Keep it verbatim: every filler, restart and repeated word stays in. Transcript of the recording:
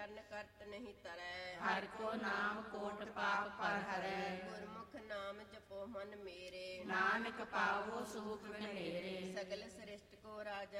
ਚਰਨ ਕਰਤ ਨਹੀਂ ਤਰੈ। ਹਰਿ ਕੋ ਨਾਮ ਕੋਟ ਪਾਪ ਪਰ ਹਰੈ। ਗੁਰਮੁਖ ਨਾਮ ਜਪੋ ਮਨ ਮੇਰੇ। ਨਾਨਕ ਪਾਵੋ ਸੁਖ ਵਿਨੇਰੇ। ਸਗਲ ਸ੍ਰਿਸ਼ਟ ਕੋ ਰਾਜਾ